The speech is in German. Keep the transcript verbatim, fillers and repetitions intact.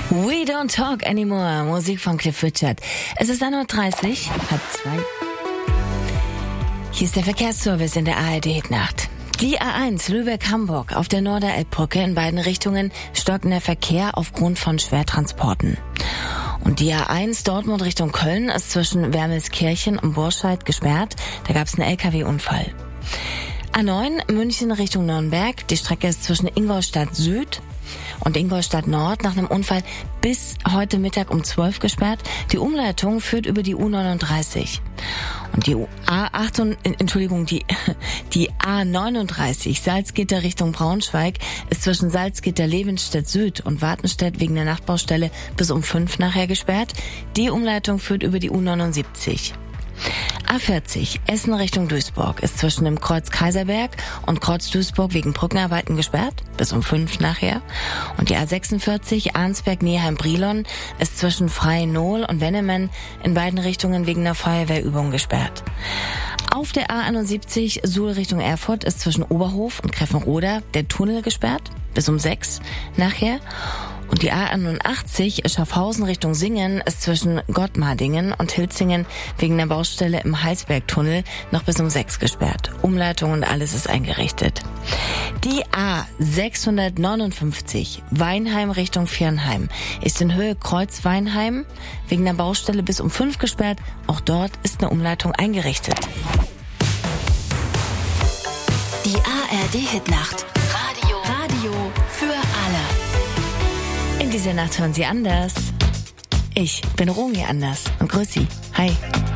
We don't talk anymore. Musik von Cliff Richard. Es ist ein Uhr dreißig, halb zwei. Hier ist der Verkehrsservice in der A R D-Nacht. Die A eins Lübeck-Hamburg auf der Norderelbbrücke in beiden Richtungen stockender Verkehr aufgrund von Schwertransporten. Und die A eins Dortmund Richtung Köln ist zwischen Wermelskirchen und Burscheid gesperrt. Da gab es einen L K W-Unfall. A neun München Richtung Nürnberg. Die Strecke ist zwischen Ingolstadt Süd und Ingolstadt Nord nach einem Unfall bis heute Mittag um zwölf gesperrt. Die Umleitung führt über die U neununddreißig. Und die A acht, Entschuldigung, die, die A neununddreißig Salzgitter Richtung Braunschweig ist zwischen Salzgitter Levenstedt Süd und Wartenstedt wegen der Nachtbaustelle bis um fünf nachher gesperrt. Die Umleitung führt über die U neunundsiebzig. A vierzig Essen Richtung Duisburg ist zwischen dem Kreuz Kaiserberg und Kreuz Duisburg wegen Brückenarbeiten gesperrt, bis um fünf nachher. Und die A sechsundvierzig Arnsberg-Neheim-Brilon ist zwischen Freie-Nohl und Wennemen in beiden Richtungen wegen einer Feuerwehrübung gesperrt. Auf der A einundsiebzig Suhl Richtung Erfurt ist zwischen Oberhof und Greffenroda der Tunnel gesperrt, bis um sechs nachher. Und die A einundachtzig Schaffhausen Richtung Singen ist zwischen Gottmardingen und Hilzingen wegen der Baustelle im Heilsbergtunnel noch bis um sechs gesperrt. Umleitung und alles ist eingerichtet. Die A sechshundertneunundfünfzig Weinheim Richtung Viernheim ist in Höhe Kreuz Weinheim wegen der Baustelle bis um fünf gesperrt. Auch dort ist eine Umleitung eingerichtet. Die A R D-Hitnacht. Radio. Radio für alle. In dieser Nacht hören Sie anders. Ich bin Romy Anders und grüß Sie. Hi.